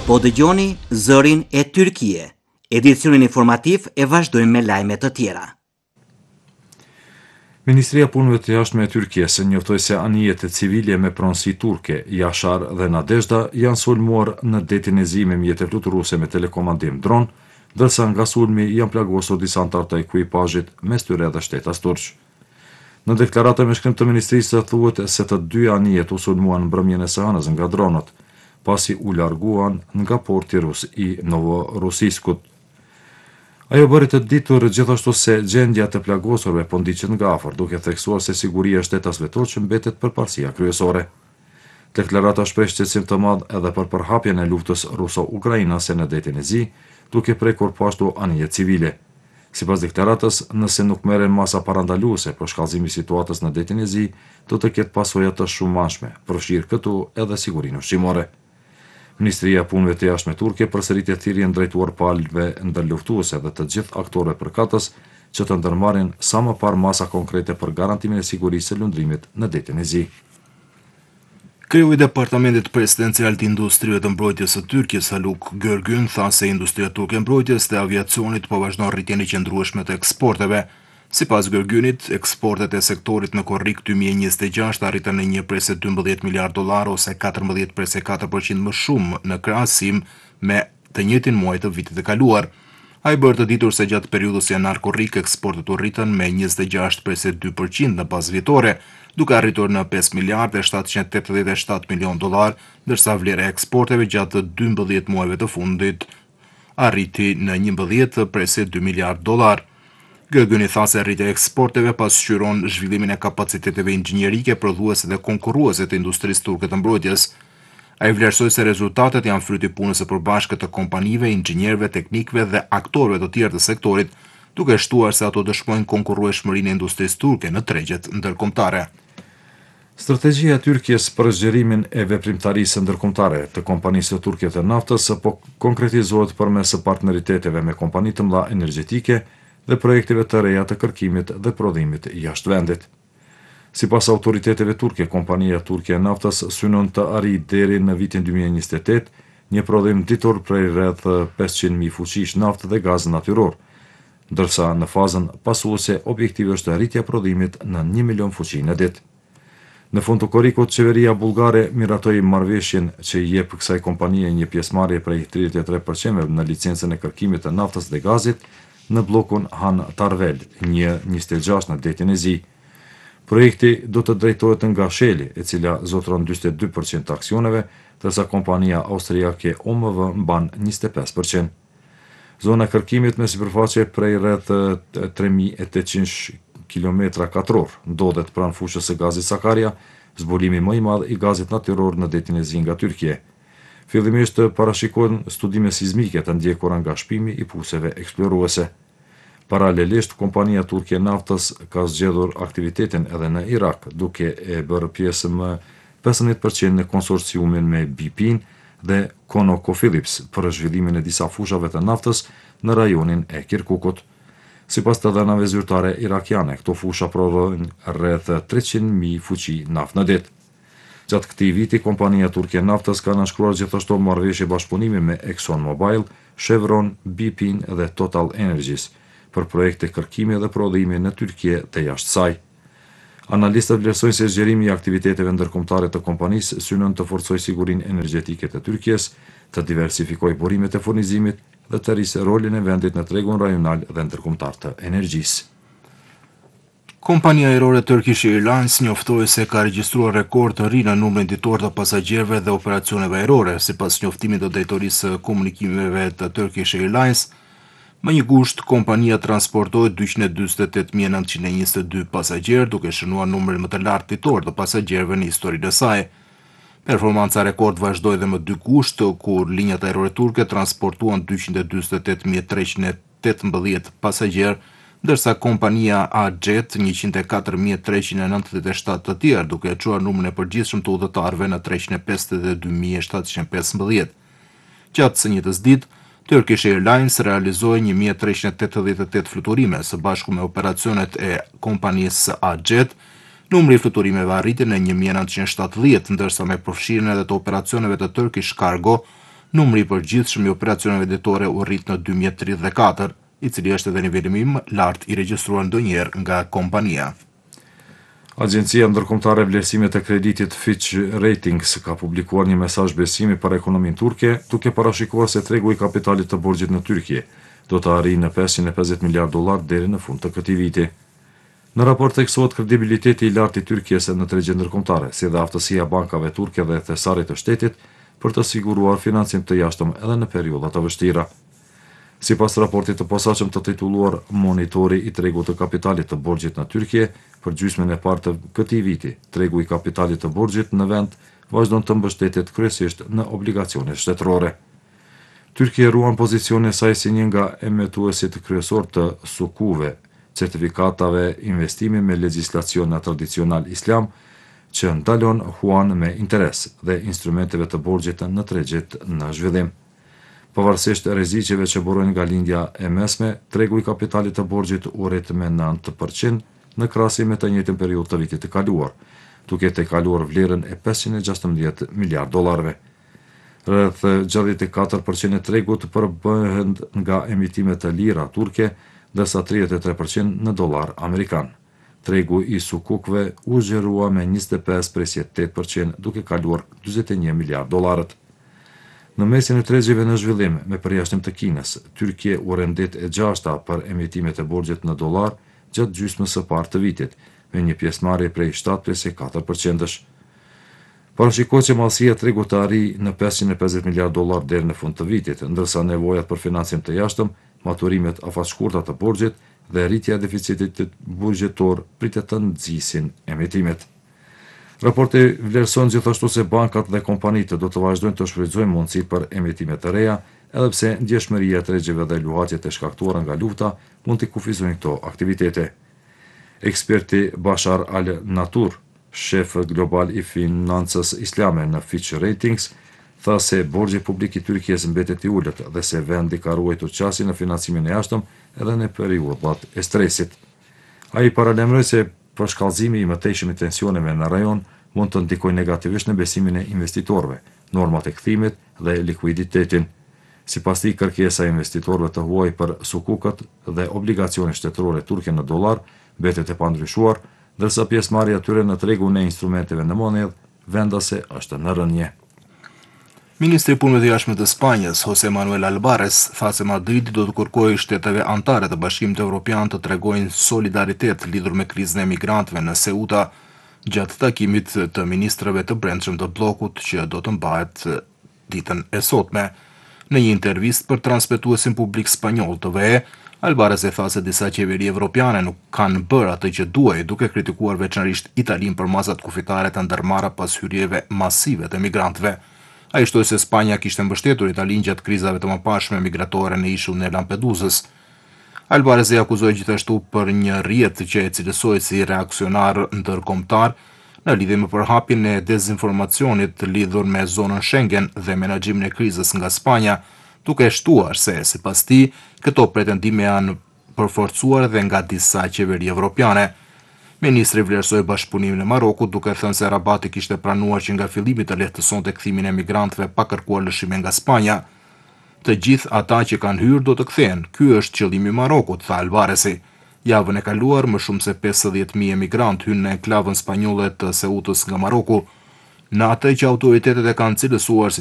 Po dëgjoni Zërin e Tyrkie. Edicionin informativ e vazhdojmë me lajme të tjera. Ministria Punëve të Jashtme e Tyrkisë njoftoi se anijet e civile me pronësi turke, Yashar dhe Nadezhda, janë sulmuar në detin e Zi me mjete fluturuese me telekomandim dron, ndërsa nga sulmi janë plagosur disa anëtar të ekuipazhit, mes tyre edhe shtetas turq. Në deklaratën me shkrim të ministrisë thuhet se të dy anijet u sulmuan në mbrëmjen e së hënës nga dronët, pasi u larguan nga porti rus i Novorosiskut. Ajo bëri të ditur gjithashtu se gjendja të plagosurve po ndiqet nga afër, duke theksuar se siguria e shtetasve turq mbetet përparësia kryesore. Deklarata shpreh shqetësim të madh edhe për përhapjen e luftës ruso-ukrainase në detin e Zi, duke prekur po ashtu anije civile. Sipas deklaratës, nëse nuk merren masa parandaluese për shkallëzimin e situatës në detin e Zi, do të ketë pasoja të shumëanshme, përfshirë këtu edhe sigurinë ushqimore. Ministria e Punëve të Jashtme turke përsëriti thirrjen drejtuar palëve ndërluftuese dhe të gjithë aktorëve përkatës që të ndërmarrin sa më parë masa konkrete për garantimin e sigurisë së lundrimit në detin e Zi. Kreu i Departamentit Presidencial të Industrive të Mbrojtjes së Tyrkisë, Haluk Görgyn, tha se industria turke e mbrojtjes dhe aviacionit po vazhdon rritjen e qëndrueshme të eksporteve. Sipas Görgynit, eksportet e sektorit në korrik 2026 arritën në një prej se 12 miliard dollar ose 14,4% më shumë në krahasim me të njëjtin muaj të vitit të kaluar. Ai bërë të ditur se gjatë periudhës janar-korrik eksportet u rritën me 26,2% në bazë vjetore, duke arritur në 5 miliardë e 787 milion dollar, ndërsa vlera e eksporteve gjatë 12 muajve të fundit arriti në 11,2 miliard dollar. Görgyn tha se rritja e eksporteve pasqyron zhvillimin e kapaciteteve inxhinierike, prodhuese dhe konkurruese të industrisë turke të mbrojtjes. Ai vlerësoi se rezultatet janë fryti i punës së përbashkët të kompanive, inxhinierëve, teknikëve dhe aktorëve të tjerë të sektorit, duke shtuar se ato dëshmojnë konkurrueshmërinë e industrisë turke në tregjet ndërkombëtare. Strategjia e Tyrkisë për zgjerimin e veprimtarisë ndërkombëtare të kompanisë turke të naftës po konkretizohet përmes partneriteteve me kompani të mëdha energjetike dhe projekteve të reja të kërkimit dhe prodhimit jashtë vendit. Sipas autoriteteve turke, kompania turke e naftës synon të arrijë deri në vitin 2028 një prodhim ditur prej rreth 500.000 fuqish naftë dhe gaz natyror, ndërsa në fazën pasuese objektivi është arritja e prodhimit në 1 milion fuqi në ditë. Në fund të korrikut, qeveria bullgare miratoi marrëveshjen që i jep kësaj kompanie një pjesëmarrje prej 33% në licencën e kërkimit të naftës dhe gazit në bllokun Han Tarvel, 126 në detin e Zi. Projekti do të drejtohet nga Sheli, e cila zotëron 42% të aksioneve, ndërsa kompania austriake OMV mban 25%. Zona e kërkimit me sipërfaqe prej rreth 3800 km2 ndodhet pranë fushës së gazit Sakarya, zbulimi më i madh i gazit natyror në detin e Zi nga Tyrkia. Fillimisht parashikohen studime sismike të ndjekura nga shpimi i puseve eksploruese. Paralelisht, kompania turke e naftës ka zgjedhur aktivitetin edhe në Irak, duke e bërë pjesë më 15% në konsorciumin me BP-n dhe ConocoPhillips për zhvillimin e disa fushave të naftës në rajonin e Kirkukut. Sipas të dhënave zyrtare irakiane, këto fusha prodhojnë rreth 300.000 fuqi naftë në ditë. Gjatë këtij viti, kompania turke e naftës ka nënshkruar gjithashtu marrëveshje bashkëpunimi me ExxonMobil, Chevron, BP dhe Total Energies për projekte kërkimi dhe prodhimi në Tyrki dhe jashtë saj. Analistët vlerësojnë se zgjerimi i aktiviteteve ndërkombëtare të kompanisë synon të forcojë sigurinë energjetike të Tyrkisë, të diversifikojë burimet e furnizimit dhe të rrisë rolin e vendit në tregun rajonal dhe ndërkombëtar të energjisë. Kompania ajrore Turkish Airlines njoftoi se ka regjistruar rekord të ri në numrin ditor të pasagjerëve dhe operacioneve ajrore, sipas njoftimit të drejtorisë së komunikimeve të Turkish Airlines. Më një gusht, kompania transportoi 248.922 pasagjerë, duke shënuar numrin më të lartë ditor të pasagjerëve në historinë e saj. Performanca rekord vazhdoi edhe më 2 gusht, kur linjat ajrore turke transportuan 248.318 pasagjerë, ndërsa kompania AJet 104.397 të tjerë, duke çuar numrin e përgjithshëm të udhëtarëve në 352.715. Gjatë së njëjtës ditë, Turkish Airlines realizoi 1.388 fluturime, së bashku me operacionet e kompanisë AJet, numri i fluturimeve arriti në 1.970, ndërsa me përfshirjen edhe të operacioneve të Turkish Cargo, numri i përgjithshëm i operacioneve detore u rrit në 2034, i cili është edhe niveli më i lartë i regjistruar ndonjëherë nga kompania. Agjencia ndërkombëtare e vlerësimit të kreditit Fitch Ratings ka publikuar një mesazh besimi për ekonominë turke, duke parashikuar se tregu i kapitalit të borxhit në Tyrki do të arrijë në $550 miliardë deri në fund të këtij viti. Në raport theksohet kredibiliteti i lartë i Tyrkisë në tregje ndërkombëtare, si dhe aftësia bankave turke dhe thesarit të shtetit për të siguruar financim të jashtëm edhe në periudha të vështira. Sipas raportit të posaçëm të titulluar Monitori i tregut të kapitalit të borxhit në Tyrki, për gjysmën e parë të këtij viti, tregu i kapitalit të borxhit në vend vazhdon të mbështetet kryesisht në obligacione shtetërore. Tyrkia ruan pozicionin e saj si një nga emetuesit kryesor të sukuve, certifikatave investimi me legjislacion tradicional islam, që ndalon huan me interes dhe instrumenteve të borxhit në tregjet në zhvillim. Pavarësisht rreziqeve që burojnë nga lindja e mesme, tregu i kapitalit të borxhit u rrit me 9% në krahasim me të njëjtën periudhë të vitit të kaluar, duke tejkaluar vlerën e $516 miliardë. Rreth 64% e tregut përbëhen nga emitimet të lira turke, ndërsa 33% në dollar amerikan. Tregu i sukukve u zgjerua me 25.8%, duke kaluar $41 miliardë. Në mesin e tregjeve në zhvillim, me përjashtim të Kinës, Tyrkia u rendet e 6-ta për emitimet e borxhit në dollar gjatë gjysmës së parë të vitit, me një pjesëmarrje prej 7.4%. Parashikohet që mallësia e tregut të arrijë në $550 miliardë deri në fund të vitit, ndërsa nevojat për financim të jashtëm, maturimet afatshkurta të borxhit dhe rritja e deficitit buxhetor pritet të nxisin emitimet. Raporti vlerëson gjithashtu se bankat dhe kompanitë do të vazhdojnë të shfrytëzojnë mundësitë për emitime të reja, edhe pse ndjeshmëria e tregjeve dhe luhatjet e shkaktuara nga lufta mund të kufizojnë këto aktivitete. Eksperti Bashar Al-Natur, shef global i financës islame në Fitch Ratings, tha se borxhi publik i Tyrkisë mbetet i ulët dhe se vendi ka ruajtur qasjen në financimin e jashtëm edhe në periudhat e stresit. Ai paralajmëroi se përshkallëzimi i mëtejshëm i tensioneve në rajon mund të ndikojë negativisht në besimin e investitorëve, normat e kthimit dhe likuiditetin. Sipas tij, kërkesa e investitorëve të huaj për sukukët dhe obligacione shtetërore turke në dollar mbetet e pandryshuar, ndërsa pjesëmarrja e tyre në tregun e instrumenteve në monedhë vendase është në rënje. Ministri i Punëve të Jashtme të Spanjës, José Manuel Albares, tha se Madridi do të kërkojë shteteve anëtare të Bashkimit Evropian të tregojnë solidaritet lidhur me krizën e migrantëve në Ceuta gjatë takimit të ministrëve të brendshëm të bllokut që do të mbahet ditën e sotme. Në një intervistë për transmetuesin publik spanjoll TVE, Albares e tha se disa qeveri evropiane nuk kanë bërë atë që duhej, duke kritikuar veçanërisht Italinë për masat kufitare të ndërmarra pas hyrjeve masive të migrantëve. Ai shtoi se Spanja kishte mbështetur Italinë gjatë krizave të mëparshme migratore në ishullin e Lampedusës. Albares e akuzoi gjithashtu për një rrjet që e cilësoi si reaksionar ndërkombëtar në lidhje me përhapjen e dezinformacionit lidhur me zonën Schengen dhe menaxhimin e krizës nga Spanja, duke shtuar se, sipas tij, këto pretendime janë përforcuar edhe nga disa qeveri evropiane. Ministri vlerësoi bashkëpunimin e Marokut, duke thënë se Rabati kishte pranuar që nga fillimi të lehtësonte kthimin e migrantëve pa kërkuar lëshime nga Spanja. Të gjithë ata që kanë hyrë do të kthehen. Ky është qëllimi i Marokut, tha Alvaresi. Javën e kaluar, më shumë se 50.000 emigrantë hynë në enklavën spanjolle të Ceutës nga Maroku, në atë që autoritetet e kanë cilësuar si